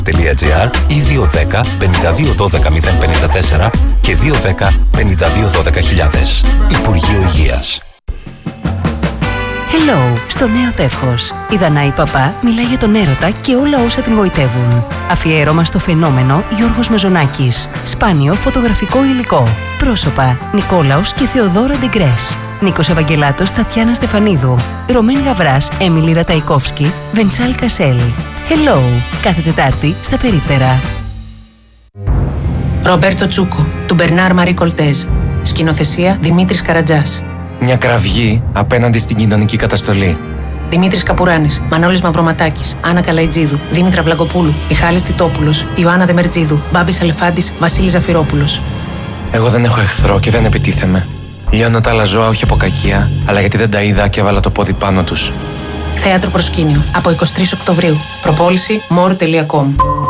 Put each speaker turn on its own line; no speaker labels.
ή 210 52 12 054 και 210 52 12 000. Υπουργείο Υγείας.
Hello, στο νέο τεύχος. Η Δανάη Παπά μιλάει για τον έρωτα και όλα όσα την γοητεύουν. Αφιέρωμα στο φαινόμενο Γιώργος Μεζονάκης. Σπάνιο φωτογραφικό υλικό. Πρόσωπα Νικόλαος και Θεοδόρο Ντεγκρές. Νίκος Ευαγγελάτος, Τατιάνα Στεφανίδου. Ρωμέν Γαβράς, Έμιλι Ραταϊκόφσκι, Βεντσάλ Κασέλ. Hello, κάθε Τετάρτη στα Περίπτερα.
Ρομπέρτο Τσούκο, του Μπερνάρ Μαρί Κολτέζ. Σκηνοθεσία Δημήτρης Καρατζάς.
Μια κραυγή απέναντι στην κοινωνική καταστολή.
Δημήτρης Καπουράνης, Μανώλης Μαυροματάκης, Άννα Καλαϊτζίδου, Δήμητρα Βλαγκοπούλου, Μιχάλης Τιτόπουλος, Ιωάννα Δεμερτζίδου, Μπάμπης Αλεφάντης, Βασίλης Ζαφυρόπουλος.
Εγώ δεν έχω εχθρό και δεν επιτίθεμαι. Λιώνω τα άλλα ζώα όχι από κακία, αλλά γιατί δεν τα είδα και έβαλα το πόδι πάνω τους.
Θέατρο Προσκήνιο, από 23 Οκτωβρίου. Προπόληση more.com.